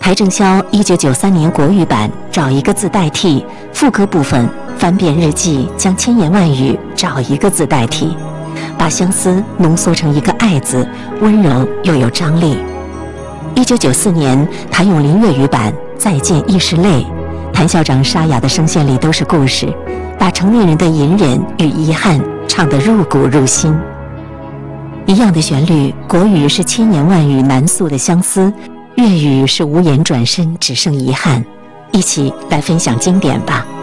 邰正宵1993年国语版找一个字代替，副歌部分翻遍日记，将千言万语找一个字代替，把相思浓缩成一个爱字，温柔又有张力。1994年谭咏麟粤语版再见亦是泪，谭校长沙哑的声线里都是故事，把成年人的隐忍与遗憾唱得入骨入心。一样的旋律，国语是千言万语难诉的相思，粤语是无言转身只剩遗憾。一起来分享经典吧。